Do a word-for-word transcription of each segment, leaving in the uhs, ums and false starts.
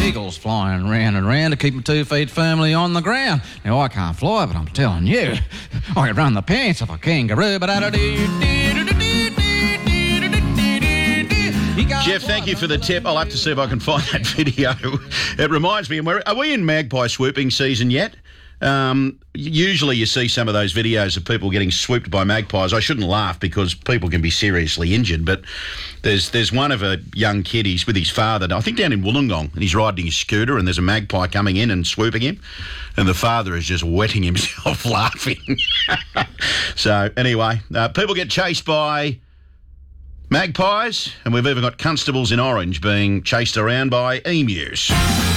eagles flying round and round to keep my two feet firmly on the ground. Now, I can't fly, but I'm telling you, I could run the pants of a kangaroo. Jeff, thank you for the tip. I'll have to see if I can find that video. It reminds me, are we in magpie swooping season yet? Um, usually you see some of those videos of people getting swooped by magpies. I shouldn't laugh because people can be seriously injured, but there's there's one of a young kid, he's with his father, I think down in Wollongong, and he's riding his scooter and there's a magpie coming in and swooping him, and the father is just wetting himself laughing. So anyway, uh, people get chased by magpies, and we've even got constables in Orange being chased around by emus.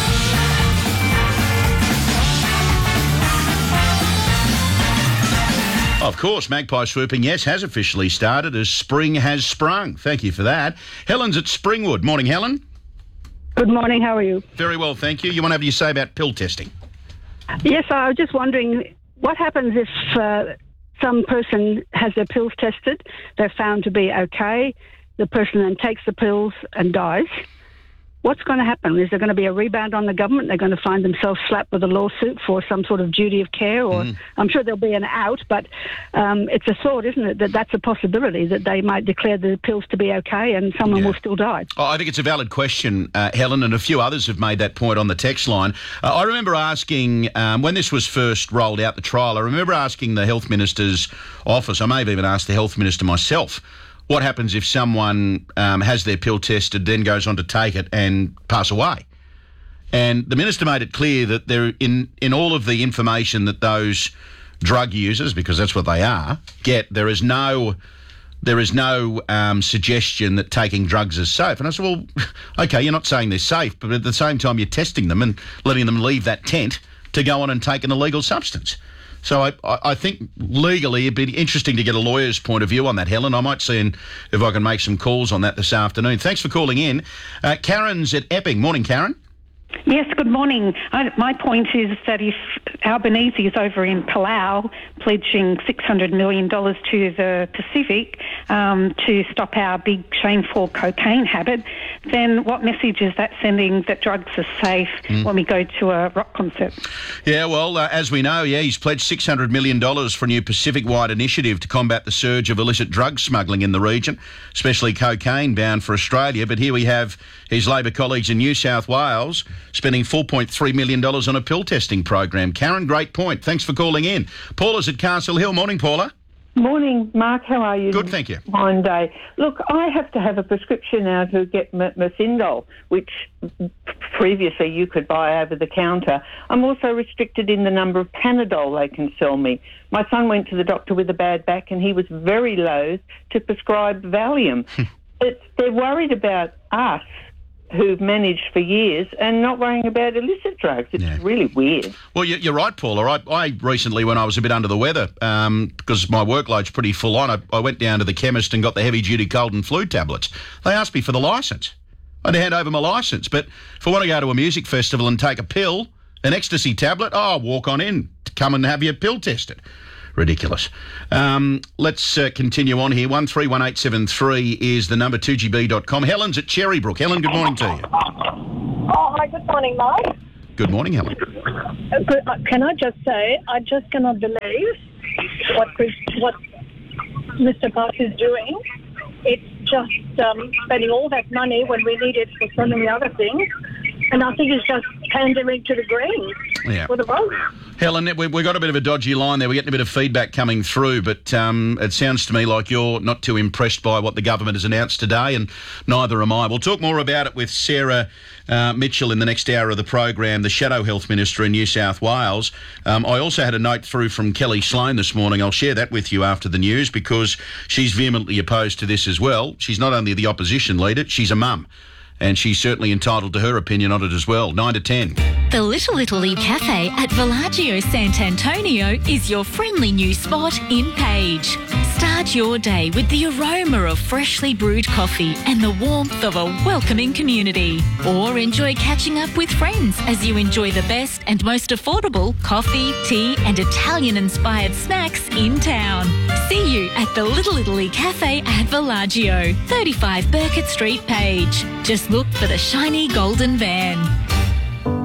Of course, magpie swooping, yes, has officially started as spring has sprung. Thank you for that. Helen's at Springwood. Morning, Helen. Good morning. How are you? Very well, thank you. You want to have your say about pill testing? Yes, I was just wondering what happens if uh, some person has their pills tested, they're found to be okay, the person then takes the pills and dies. What's going to happen? Is there going to be a rebound on the government? They're going to find themselves slapped with a lawsuit for some sort of duty of care, or mm. I'm sure there'll be an out, but um, it's a thought, isn't it, that that's a possibility, that they might declare the pills to be okay and someone yeah. will still die. Oh, I think it's a valid question, uh, Helen, and a few others have made that point on the text line. Uh, I remember asking, um, when this was first rolled out, the trial, I remember asking the Health Minister's office, I may have even asked the Health Minister myself, what happens if someone um, has their pill tested, then goes on to take it and pass away? And the Minister made it clear that there, in, in all of the information that those drug users, because that's what they are, get, there is no there is no um, suggestion that taking drugs is safe. And I said, well, OK, you're not saying they're safe, but at the same time you're testing them and letting them leave that tent to go on and take an illegal substance. So I, I think legally it'd be interesting to get a lawyer's point of view on that, Helen. I might see if I can make some calls on that this afternoon. Thanks for calling in. Uh, Karen's at Epping. Morning, Karen. Yes, good morning. I, my point is that if Albanese is over in Palau pledging six hundred million dollars to the Pacific um, to stop our big shameful cocaine habit, then what message is that sending that drugs are safe mm. when we go to a rock concert? Yeah, well, uh, as we know, yeah, he's pledged six hundred million dollars for a new Pacific-wide initiative to combat the surge of illicit drug smuggling in the region, especially cocaine bound for Australia. But here we have his Labor colleagues in New South Wales spending four point three million dollars on a pill testing program. Karen, great point. Thanks for calling in. Paula's at Castle Hill. Morning, Paula. Morning, Mark. How are you? Good, thank you. Fine day. Look, I have to have a prescription now to get M- Methindol, which previously you could buy over the counter. I'm also restricted in the number of Panadol they can sell me. My son went to the doctor with a bad back and he was very loath to prescribe Valium. It's, they're worried about us, who've managed for years, and not worrying about illicit drugs. It's yeah. really weird. Well, you're right, Paula. I, I recently, when I was a bit under the weather, um, because my workload's pretty full on, I, I went down to the chemist and got the heavy-duty cold and flu tablets. They asked me for the licence. I had to hand over my licence. But if I want to go to a music festival and take a pill, an ecstasy tablet, oh, I'll walk on in to come and have your pill tested. Ridiculous. Um, let's uh, continue on here. one three one eight seven three is the number, two G B dot com. Helen's at Cherrybrook. Helen, good morning to you. Oh, hi, good morning, Mark. Good morning, Helen. Uh, good, uh, can I just say, I just cannot believe what Chris, what Mister Park is doing. It's just um, spending all that money when we need it for so many other things. And I think it's just pandering to the Greens yeah. for the vote. Helen, we, we've got a bit of a dodgy line there. We're getting a bit of feedback coming through, but um, it sounds to me like you're not too impressed by what the government has announced today, and neither am I. We'll talk more about it with Sarah uh, Mitchell in the next hour of the program, the Shadow Health Minister in New South Wales. Um, I also had a note through from Kelly Sloan this morning. I'll share that with you after the news because she's vehemently opposed to this as well. She's not only the opposition leader, she's a mum. And she's certainly entitled to her opinion on it as well. nine to ten. The Little Italy Cafe at Villaggio Sant'Antonio is your friendly new spot in Page. Start your day with the aroma of freshly brewed coffee and the warmth of a welcoming community. Or enjoy catching up with friends as you enjoy the best and most affordable coffee, tea and Italian-inspired snacks in town. See you at the Little Italy Cafe at Villaggio, thirty-five Burkett Street, Page. Just look for the shiny golden van.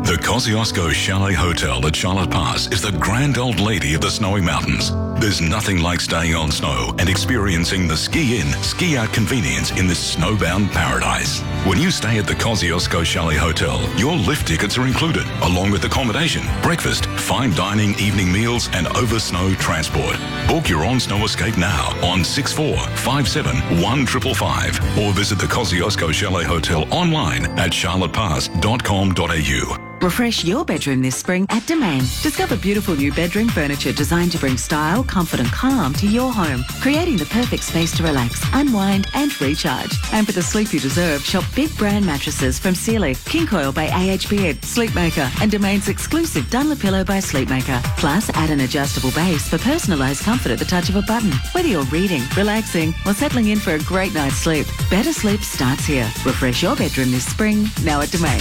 The Kosciuszko Chalet Hotel at Charlotte Pass is the grand old lady of the snowy mountains. There's nothing like staying on snow and experiencing the ski-in, ski-out convenience in this snowbound paradise. When you stay at the Kosciuszko Chalet Hotel, your lift tickets are included, along with accommodation, breakfast, fine dining, evening meals, and over-snow transport. Book your on-snow escape now on six four five seven one five five five or visit the Kosciuszko Chalet Hotel online at charlotte pass dot com dot a u. Refresh your bedroom this spring at Domain. Discover beautiful new bedroom furniture designed to bring style, comfort and calm to your home, creating the perfect space to relax, unwind and recharge. And for the sleep you deserve, shop big brand mattresses from Sealy, King Coil by A H Beard, Sleepmaker and Domain's exclusive Dunlop Pillow by Sleepmaker. Plus, add an adjustable base for personalised comfort at the touch of a button. Whether you're reading, relaxing or settling in for a great night's sleep, better sleep starts here. Refresh your bedroom this spring, now at Domain.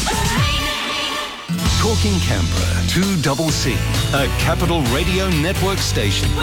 Talking Canberra, two C C, a Capital Radio Network station.